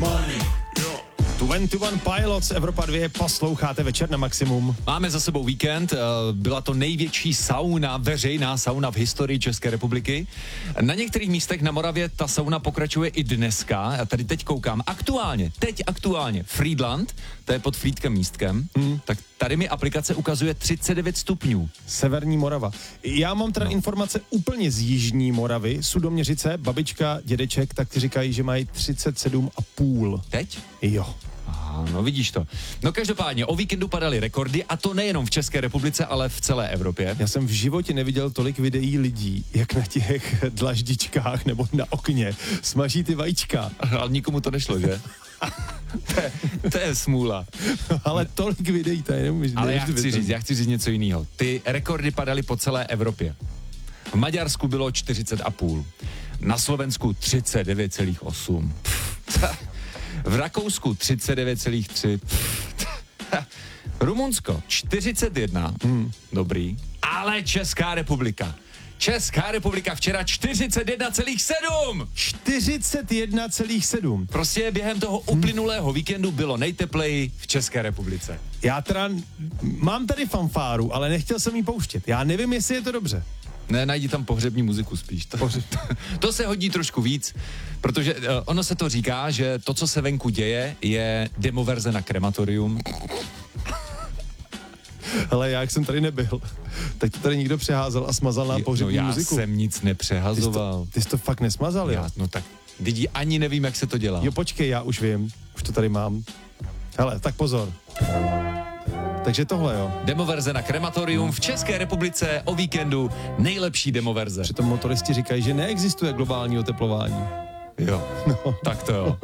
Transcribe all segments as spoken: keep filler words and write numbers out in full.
money. dvacet jedna Pilots, Evropa dva, posloucháte Večer na maximum. Máme za sebou víkend, byla to největší sauna, veřejná sauna v historii České republiky. Na některých místech na Moravě ta sauna pokračuje i dneska. Já tady teď koukám, aktuálně, teď aktuálně, Frýdlant, to je pod Frýdkem místkem, hmm. tak tady mi aplikace ukazuje třicet devět stupňů. Severní Morava. Já mám teda no. informace úplně z jižní Moravy, Sudoměřice, babička, dědeček, tak ti říkají, že mají třicet sedm a půl. Teď? Jo. Aha, no vidíš to. No každopádně o víkendu padaly rekordy a to nejenom v České republice, ale v celé Evropě. Já jsem v životě neviděl tolik videí lidí, jak na těch dlaždičkách nebo na okně smaží ty vajíčka. Ale nikomu to nešlo, že? to, je, to je smůla. Ale tolik videí tady nemůžu. Ale já chci říct, já chci říct něco jiného. Ty rekordy padaly po celé Evropě. V Maďarsku bylo čtyřicet a půl. Na Slovensku třicet devět celá osm. V Rakousku třicet devět celá tři. Rumunsko čtyřicet jedna. Hmm, dobrý. Ale Česká republika. Česká republika včera čtyřicet jedna celá sedm. čtyřicet jedna celá sedm. Prostě během toho uplynulého víkendu bylo nejtepleji v České republice. Já teda mám tady fanfáru, ale nechtěl jsem jí pouštět. Já nevím, jestli je to dobře. Ne, najdi tam pohřební muziku spíš. To, to se hodí trošku víc, protože uh, ono se to říká, že to, co se venku děje, je demoverze na krematorium. Ale já, jak jsem tady nebyl, tak to tady někdo přeházel a smazal nám pohřební no, já muziku. Já jsem nic nepřehazoval. Ty jsi to, ty jsi to fakt nesmazal, já, no tak, lidi, ani nevím, jak se to dělá. Jo, počkej, já už vím, už to tady mám. Hele, tak pozor. Takže tohle, jo. Demoverze na krematorium v České republice o víkendu, nejlepší demoverze. Přitom motoristi říkají, že neexistuje globální oteplování. Jo, no. Tak to jo.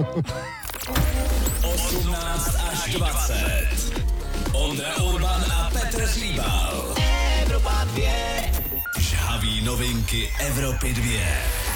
osmnáct až dvacet. Ondra Urban a Petr Slíbal. Evropa dva. Žhaví novinky Evropy dva.